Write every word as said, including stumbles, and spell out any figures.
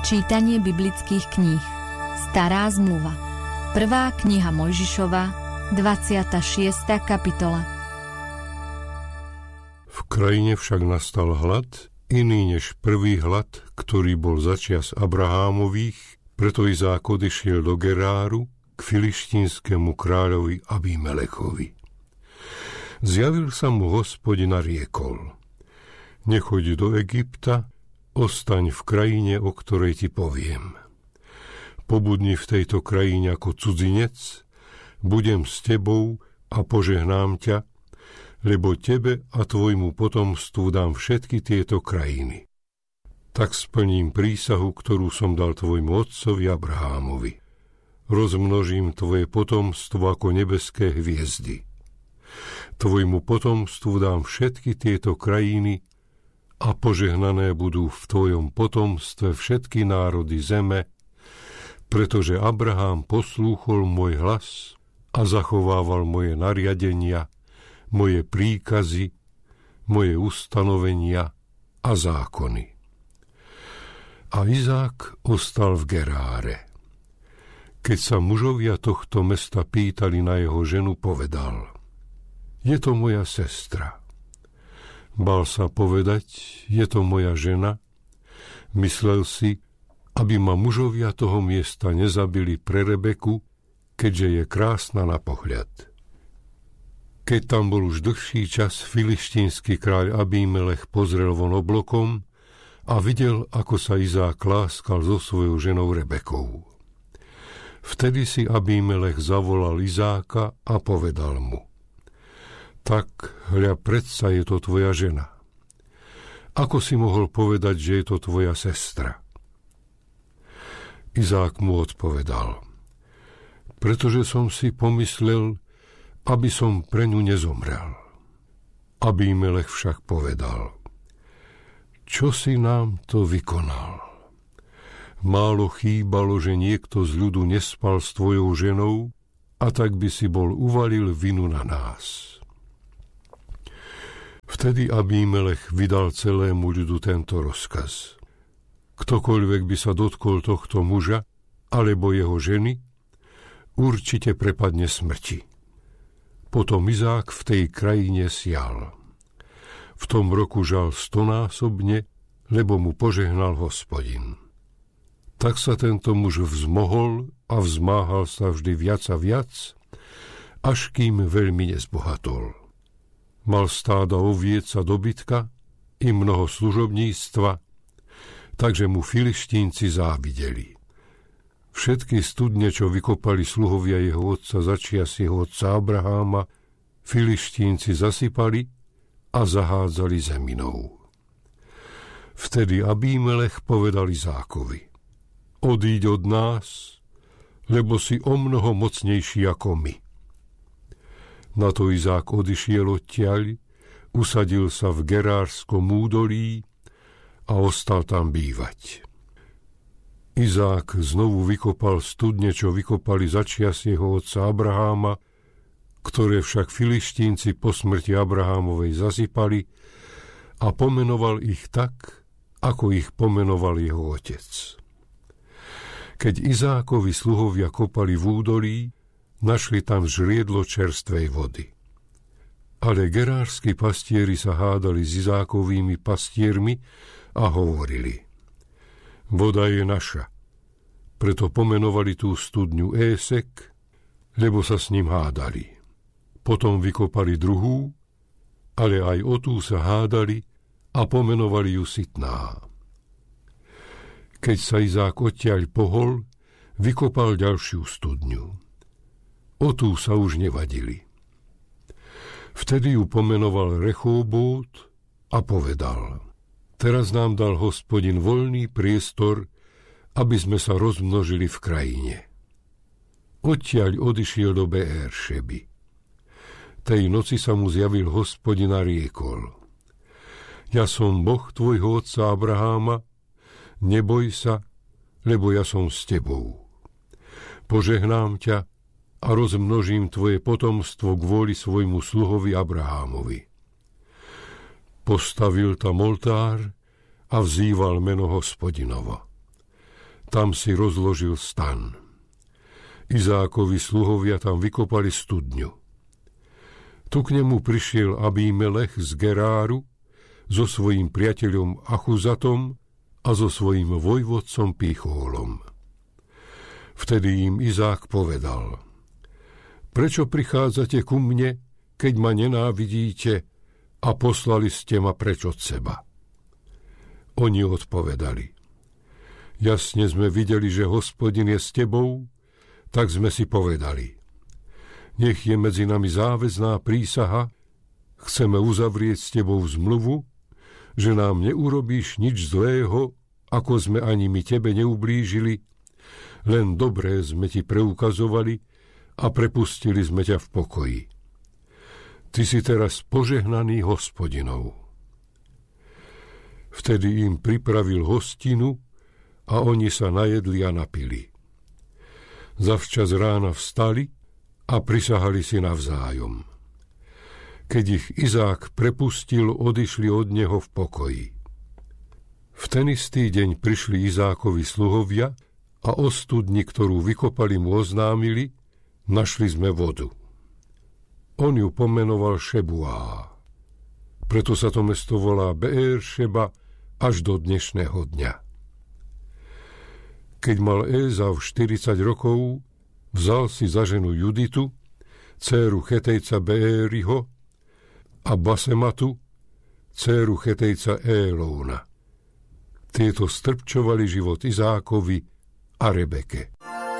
Čítanie biblických kníh. Stará zmluva. Prvá kniha Mojžišova, dvadsiata šiesta kapitola. V krajine však nastal hlad, iný než prvý hlad, ktorý bol začias Abrahámových, preto Izák odišiel do Geráru k filištínskemu kráľovi Abimelechovi. Zjavil sa mu Hospodin a riekol: Nechoď do Egypta, ostaň v krajine, o ktorej ti poviem. Pobudni v tejto krajine ako cudzinec, budem s tebou a požehnám ťa, lebo tebe a tvojmu potomstvu dám všetky tieto krajiny. Tak splním prísahu, ktorú som dal tvojmu otcovi Abrahámovi. Rozmnožím tvoje potomstvo ako nebeské hviezdy. Tvojmu potomstvu dám všetky tieto krajiny a požehnané budú v tvojom potomstve všetky národy zeme, pretože Abrahám poslúchol môj hlas a zachovával moje nariadenia, moje príkazy, moje ustanovenia a zákony. A Izák ostal v Geráre. Keď sa mužovia tohto mesta pýtali na jeho ženu, povedal: Je to moja sestra. Bál sa povedať: Je to moja žena. Myslel si, aby ma mužovia toho miesta nezabili pre Rebeku, keďže je krásna na pohľad. Keď tam bol už dlhší čas, filištínsky kráľ Abimelech pozrel von oblokom a videl, ako sa Izák láskal so svojou ženou Rebekou. Vtedy si Abimelech zavolal Izáka a povedal mu: Tak, hľa, predsa je to tvoja žena. Ako si mohol povedať, že je to tvoja sestra? Izák mu odpovedal: Pretože som si pomyslel, aby som pre ňu nezomrel. Abimelech však povedal: Čo si nám to vykonal? Málo chýbalo, že niekto z ľudu nespal s tvojou ženou, a tak by si bol uvalil vinu na nás. Vtedy Abimelech vydal celému ľudu tento rozkaz: Ktokoľvek by sa dotkol tohto muža alebo jeho ženy, určite prepadne smrti. Potom Izák v tej krajine sial. V tom roku žal stonásobne, lebo mu požehnal Hospodin. Tak sa tento muž vzmohol a vzmáhal sa vždy viac a viac, až kým veľmi nezbohatol. Mal stáda oviec a dobytka i mnoho služobníctva, takže mu filištínci závideli. Všetky studne, čo vykopali sluhovia jeho otca začias jeho otca Abraháma, filištínci zasypali a zahádzali zeminou. Vtedy Abimelech povedal Izákovi: Odíď od nás, lebo si o mnoho mocnejší ako my. Na to Izák odišiel odtiaľ, usadil sa v Gerárskom údolí a ostal tam bývať. Izák znovu vykopal studne, čo vykopali začias jeho otca Abraháma, ktoré však filištínci po smrti Abrahámovej zasypali, a pomenoval ich tak, ako ich pomenoval jeho otec. Keď Izákovi sluhovia kopali v údolí, našli tam žriedlo čerstvej vody. Ale gerárski pastieri sa hádali s Izákovými pastiermi a hovorili: Voda je naša. Preto pomenovali tú studňu Ések, lebo sa s ním hádali. Potom vykopali druhú, ale aj o tú sa hádali a pomenovali ju Sitná. Keď sa Izák odtiaľ pohol, vykopal ďalšiu studňu. O tú sa už nevadili. Vtedy ju pomenoval Rechóbót a povedal: Teraz nám dal Hospodin voľný priestor, aby sme sa rozmnožili v krajine. Odtiaľ odišiel do Beéršeby. Tej noci sa mu zjavil Hospodin a riekol: Ja som Boh tvojho otca Abraháma, neboj sa, lebo ja som s tebou. Požehnám ťa a rozmnožím tvoje potomstvo kvôli svojmu sluhovi Abrahámovi. Postavil tam oltár a vzýval meno Hospodinovo. Tam si rozložil stan. Izákovi sluhovia tam vykopali studňu. Tu k nemu prišiel Abímelech z Geráru so svojím priateľom Achuzatom a so svojím vojvodcom Píchólom. Vtedy im Izák povedal: Prečo prichádzate ku mne, keď ma nenávidíte a poslali ste ma preč od seba? Oni odpovedali: Jasne sme videli, že Hospodin je s tebou, tak sme si povedali: Nech je medzi nami záväzná prísaha, chceme uzavrieť s tebou zmluvu, že nám neurobíš nič zlého, ako sme ani my tebe neublížili, len dobré sme ti preukazovali a prepustili sme ťa v pokoji. Ty si teraz požehnaný Hospodinov. Vtedy im pripravil hostinu a oni sa najedli a napili. Zavčas rána vstali a prisahali si navzájom. Keď ich Izák prepustil, odišli od neho v pokoji. V ten istý deň prišli Izákovi sluhovia a o studni, ktorú vykopali, mu oznámili: Našli sme vodu. On ju pomenoval Šebuá. Preto sa to mesto volá Beér Šeba až do dnešného dňa. Keď mal Ézau štyridsať rokov, vzal si za ženu Juditu, dcéru Chetejca Beériho, a Basematu, dcéru Chetejca Élóna. Tieto strpčovali život Izákovi a Rebeke.